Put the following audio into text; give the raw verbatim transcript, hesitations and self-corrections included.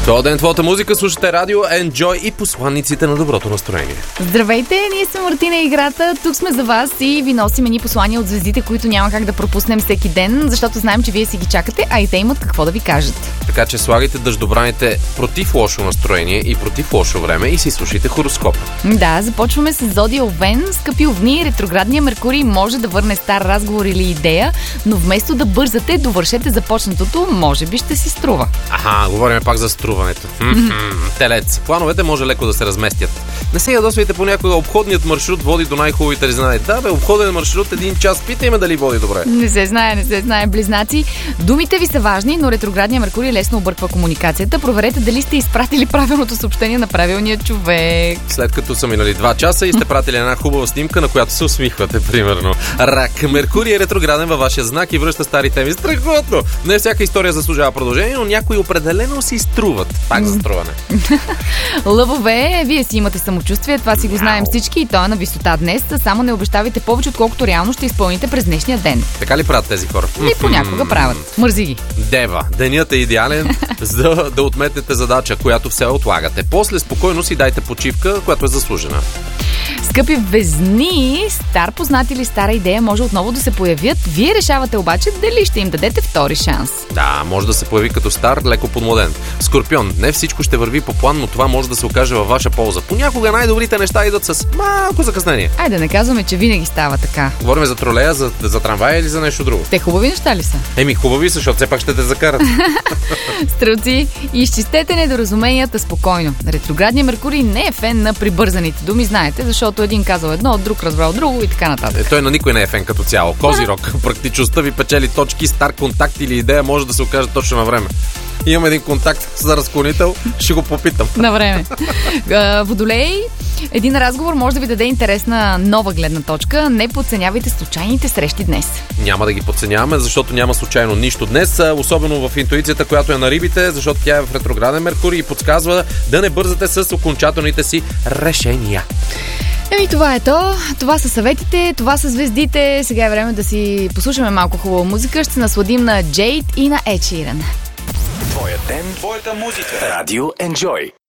Това ден твоята музика, слушате радио Enjoy и посланниците на доброто настроение. Здравейте, ние сме Мартина и Играта. Тук сме за вас и ви носим едни послания от звездите, които няма как да пропуснем всеки ден, защото знаем, че вие си ги чакате, а и те имат какво да ви кажат. Така че слагайте дъждобраните против лошо настроение и против лошо време и си слушайте хороскопа. Да, започваме с Зодия Овен. Скъпи овни, ретроградния Меркурий може да върне стар разговор или идея, но вместо да бързате, довършете започнатото, може би ще си струва. Аха, говорим пак за струването. Телец. Плановете може леко да се разместят. Не се ядосвайте понякога, обходният маршрут води до най-хубавите знае. Да, бе, обходен маршрут един час, питай ме дали води добре. Не се знае, не се знае, близнаци. Думите ви са важни, но ретроградния Меркурий лесно обърква комуникацията. Проверете дали сте изпратили правилното съобщение на правилния човек. След като са минали два часа и сте пратили една хубава снимка, на която се усмихвате, примерно. Рак. Меркурий е ретрограден във вашия знак и връща стари теми. Страхотно! Не всяка история заслужава продължение, но някои определено си струват. Пак за струване. Лъвове, вие си имате самочувствие, това си го знаем всички и то е на висота днес. Само не обещавайте повече, отколкото реално ще изпълните през днешния ден. Така ли правят тези хора? И понякога правят. Мързи ги. Дева. Денят е идеален за да отметнете задача, която все отлагате. После спокойно си дайте почивка, която е заслужена. Скъпи везни, стар познат или стара идея може отново да се появят. Вие решавате обаче дали ще им дадете втори шанс. Да, може да се появи като стар, леко подмладен. Скорпион, не всичко ще върви по план, но това може да се окаже във ваша полза. Понякога най-добрите неща идват с малко закъснение. Айде да не казваме, че винаги става така. Говорим за тролея, за, за трамвая или за нещо друго? Те хубави неща ли са? Еми, хубави са, защото все пак ще те закарат. Стрелци, изчистете недоразуменията спокойно. Ретроградният Меркурий не е фен на прибързаните думи, знаете, защото един казал едно, друг разбрал друго и така нататък. Е, той на никой не е фен като цяло. Козирог, практичността ви печели точки, стар контакт или идея може да се окаже точно на време. Имам един контакт за разклонител, ще го попитам. На време. Водолей, един разговор може да ви даде интересна нова гледна точка. Не подценявайте случайните срещи днес. Няма да ги подценяваме, защото няма случайно нищо днес, особено в интуицията, която е на рибите, защото тя е в ретрограден Меркурий и подсказва да не бързате с окончателните си решения. Еми, това е то. Това са съветите, това са звездите. Сега е време да си послушаме малко хубава музика. Ще се насладим на Jade и на Ed Sheeran. Твоя ден, твоята музика. Радио Enjoy.